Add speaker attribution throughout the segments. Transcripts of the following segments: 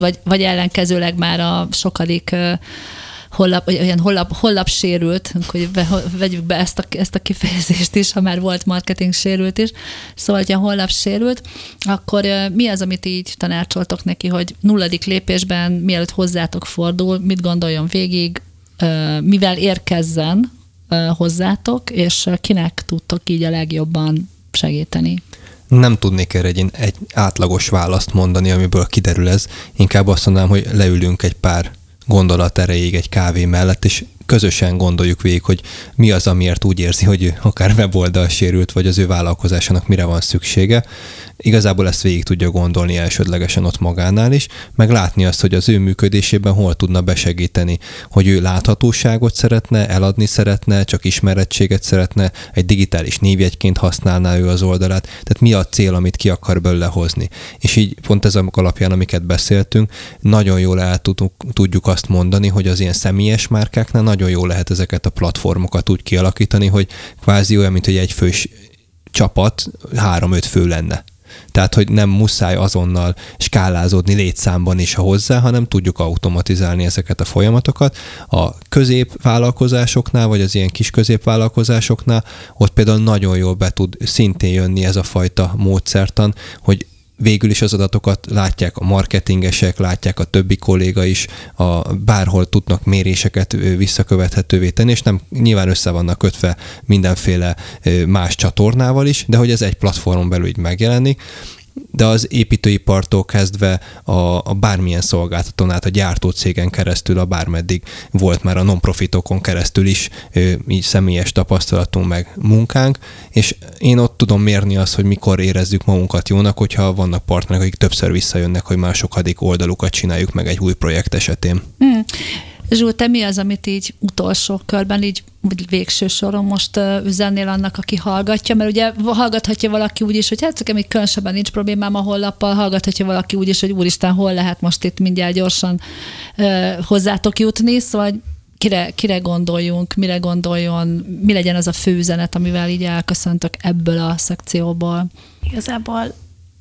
Speaker 1: vagy ellenkezőleg már a sokadik honlap sérült, hogy vegyük be ezt a kifejezést is, ha már volt marketing sérült is. Szóval, ha honlap sérült, akkor mi az, amit így tanácsoltok neki, hogy 0. lépésben, mielőtt hozzátok fordul, mit gondoljon végig, mivel érkezzen hozzátok, és kinek tudtok így a legjobban segíteni?
Speaker 2: Nem tudnék erre egy átlagos választ mondani, amiből kiderül ez. Inkább azt mondanám, hogy leülünk egy pár gondolat erejéig egy kávé mellett, és közösen gondoljuk végig, hogy mi az, amiért úgy érzi, hogy ő akár weboldal sérült, vagy az ő vállalkozásának mire van szüksége. Igazából ezt végig tudja gondolni elsődlegesen ott magánál is, meg látni azt, hogy az ő működésében hol tudna besegíteni, hogy ő láthatóságot szeretne, eladni szeretne, csak ismerettséget szeretne, egy digitális névjegyként használná ő az oldalát, tehát mi a cél, amit ki akar belőle hozni. És így pont ez alapján, amiket beszéltünk, nagyon jól el tudjuk azt mondani, hogy az ilyen személyes márkáknál nagyon jól lehet ezeket a platformokat úgy kialakítani, hogy kvázi olyan, mint hogy egy fős csapat 3-5 fő lenne. Tehát, hogy nem muszáj azonnal skálázódni létszámban is hozzá, hanem tudjuk automatizálni ezeket a folyamatokat. A középvállalkozásoknál, vagy az ilyen kis középvállalkozásoknál, ott például nagyon jól be tud szintén jönni ez a fajta módszertan, hogy végül is az adatokat látják a marketingesek, látják a többi kolléga is, bárhol tudnak méréseket visszakövethetővé tenni, és nem nyilván össze vannak kötve mindenféle más csatornával is, de hogy ez egy platformon belül így megjelenik, de az építőipartól kezdve a bármilyen szolgáltatón át, a gyártócégen keresztül, a bármeddig volt már a non-profitokon keresztül is így személyes tapasztalatunk meg munkánk, és én ott tudom mérni azt, hogy mikor érezzük magunkat jónak, hogyha vannak partnerek, akik többször visszajönnek, hogy már sokadik oldalukat csináljuk meg egy új projekt esetén.
Speaker 1: Zsú, te mi az, amit így utolsó körben, így vagy végső soron most üzennél annak, aki hallgatja? Mert ugye hallgathatja valaki úgy is, hogy hát nekem így különösebben nincs problémám a honlappal, hallgathatja valaki úgy is, hogy úristen, hol lehet most itt mindjárt gyorsan hozzátok jutni, szóval kire gondoljunk, mire gondoljon, mi legyen az a fő üzenet, amivel így elköszöntök ebből a szekcióból?
Speaker 3: Igazából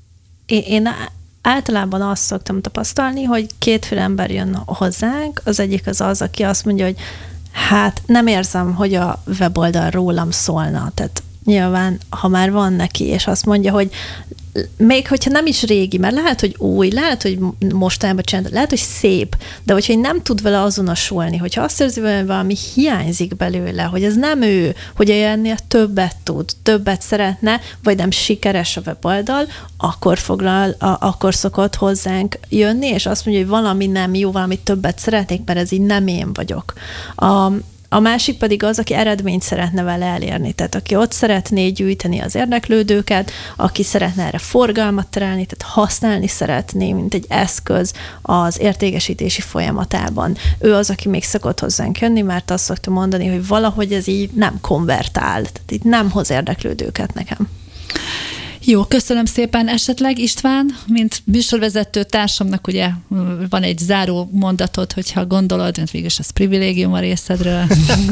Speaker 3: én általában azt szoktam tapasztalni, hogy 2 ember jön hozzánk, az egyik az, aki azt mondja, hogy hát nem érzem, hogy a weboldal rólam szólna. Tehát nyilván, ha már van neki, és azt mondja, hogy még hogyha nem is régi, mert lehet, hogy új, lehet, hogy mostanában csinálta, lehet, hogy szép, de hogyha nem tud vele azonosulni, hogyha azt érzi, hogy valami hiányzik belőle, hogy ez nem ő, hogy ennél többet tud, többet szeretne, vagy nem sikeres a weboldal, akkor szokott hozzánk jönni, és azt mondja, hogy valami nem jó, valami többet szeretnék, mert ez így nem én vagyok. A másik pedig az, aki eredményt szeretne vele elérni, tehát aki ott szeretné gyűjteni az érdeklődőket, aki szeretne erre forgalmat terelni, tehát használni szeretné, mint egy eszköz az értékesítési folyamatában. Ő az, aki még szokott hozzánk jönni, mert azt szokta mondani, hogy valahogy ez így nem konvertál, tehát itt nem hoz érdeklődőket nekem.
Speaker 1: Jó, köszönöm szépen. Esetleg István, mint műsorvezető társamnak ugye van egy záró mondatod, hogyha gondolod, mert végülis ez privilégium a részedről.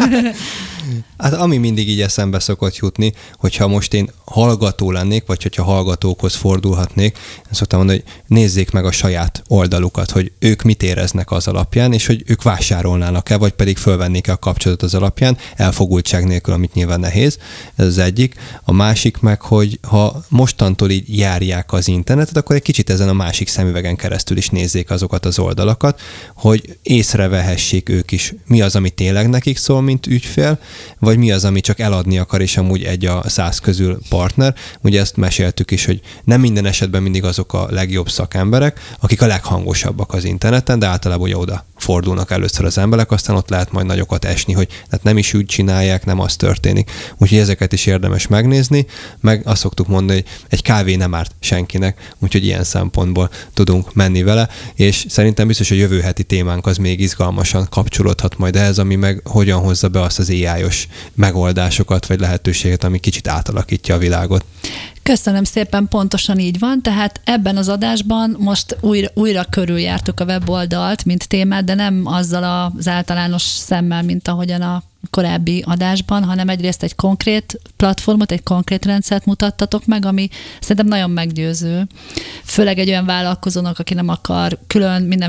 Speaker 2: Hát ami mindig így eszembe szokott jutni, hogyha most én hallgató lennék, vagy hogyha hallgatókhoz fordulhatnék, én szoktam mondani, hogy nézzék meg a saját oldalukat, hogy ők mit éreznek az alapján, és hogy ők vásárolnának-e, vagy pedig fölvennék-e a kapcsolatot az alapján, elfogultság nélkül, amit nyilván nehéz. Ez az egyik. A másik meg, hogy ha mostantól így járják az internetet, akkor egy kicsit ezen a másik szemüvegen keresztül is nézzék azokat az oldalakat, hogy észrevehessék ők is, mi az, ami tényleg nekik szól, mint ügyfél, vagy mi az, ami csak eladni akar, és amúgy 1 a 100 közül partner. Ugye ezt meséltük is, hogy nem minden esetben mindig azok a legjobb szakemberek, akik a leghangosabbak az interneten, de általában ugye oda fordulnak először az emberek, aztán ott lehet majd nagyokat esni, hogy hát nem is úgy csinálják, nem az történik. Úgyhogy ezeket is érdemes megnézni, meg azt szoktuk mondani, hogy egy kávé nem árt senkinek, úgyhogy ilyen szempontból tudunk menni vele, és szerintem biztos, hogy jövő heti témánk az még izgalmasan kapcsolódhat majd ehhez, ami meg hogyan hozza be azt az AI-os megoldásokat, vagy lehetőséget, ami kicsit átalakítja a világot.
Speaker 1: Köszönöm szépen, pontosan így van, tehát ebben az adásban most újra körüljártuk a weboldalt, mint témát, de nem azzal az általános szemmel, mint ahogyan a korábbi adásban, hanem egyrészt egy konkrét platformot, egy konkrét rendszert mutattatok meg, ami szerintem nagyon meggyőző. Főleg egy olyan vállalkozónak, aki nem akar külön minden